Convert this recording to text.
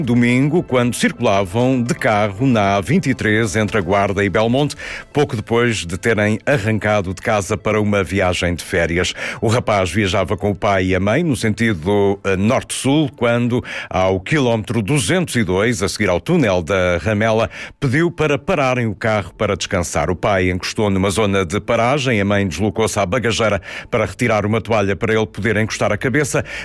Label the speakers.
Speaker 1: Domingo, quando circulavam de carro na A23 entre a Guarda e Belmonte, pouco depois de terem arrancado de casa para uma viagem de férias. O rapaz viajava com o pai e a mãe no sentido norte-sul, quando, ao quilómetro 202, a seguir ao túnel da Ramela, pediu para pararem o carro para descansar. O pai encostou numa zona de paragem, a mãe deslocou-se à bagageira para retirar uma toalha para ele poder encostar a cabeça.